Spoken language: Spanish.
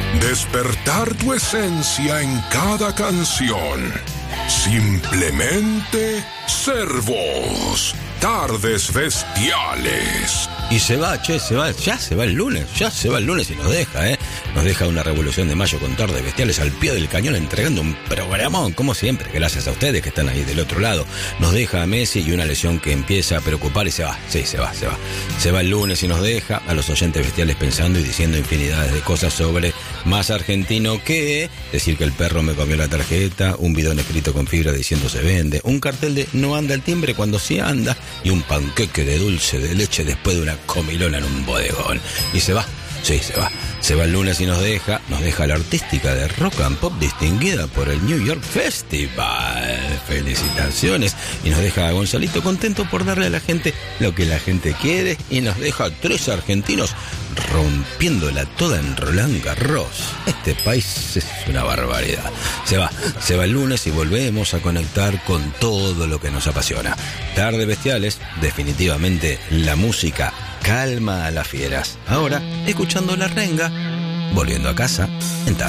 Despertar tu esencia en cada canción. Simplemente ser vos. Tardes Bestiales. Y se va, ya se va el lunes y nos deja, Nos deja una revolución de mayo con Tardes Bestiales al pie del cañón entregando un programón, como siempre, gracias a ustedes que están ahí del otro lado. Nos deja a Messi y una lesión que empieza a preocupar y se va. Se va el lunes y nos deja a los oyentes bestiales pensando y diciendo infinidades de cosas sobre más argentino que decir que el perro me comió la tarjeta, un bidón escrito con fibra diciendo se vende, un cartel de no anda el timbre cuando sí anda y un panqueque de dulce de leche después de una comilona en un bodegón. Y se va. Se va el lunes y nos deja la artística de rock and pop distinguida por el New York Festival. Felicitaciones. Y nos deja a Gonzalito contento por darle a la gente lo que la gente quiere. Y nos deja a 3 argentinos rompiéndola toda en Roland Garros. Este país es una barbaridad. Se va el lunes y volvemos a conectar con todo lo que nos apasiona. Tardes Bestiales, definitivamente la música calma a las fieras. Ahora, escuchando La Renga, volviendo a casa en tarde.